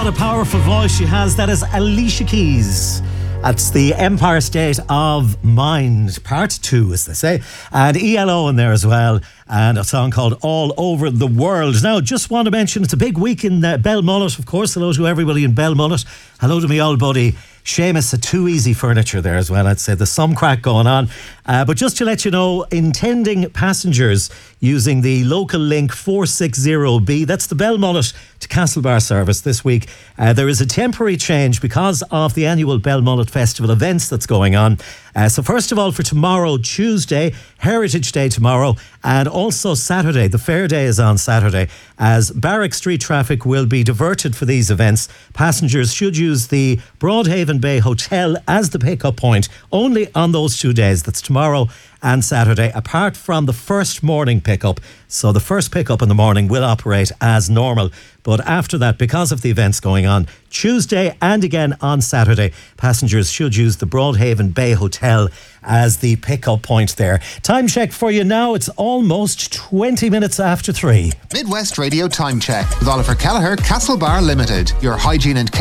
a powerful voice she has. That is Alicia Keys. That's the Empire State of Mind, part 2, as they say. And ELO in there as well. And a song called All Over the World. Now, just want to mention, it's a big week in Belmullet, of course. Hello to everybody in Belmullet. Hello to me old buddy Seamus at Too Easy Furniture there as well. I'd say there's some crack going on. But just to let you know, intending passengers using the local link 460B, that's the Belmullet to Castlebar service this week. There is a temporary change because of the annual Belmullet Festival events that's going on. So first of all, for tomorrow, Tuesday, Heritage Day tomorrow, and also Saturday, the fair day is on Saturday, as Barrack Street traffic will be diverted for these events. Passengers should use the Broadhaven Bay Hotel as the pick-up point only on those 2 days. That's tomorrow and Saturday, apart from the first morning pickup. So the first pickup in the morning will operate as normal. But after that, because of the events going on, Tuesday and again on Saturday, passengers should use the Broadhaven Bay Hotel as the pickup point there. Time check for you now. It's almost 20 minutes after 3. Midwest Radio Time Check with Oliver Kelleher, Castlebar Limited. Your hygiene and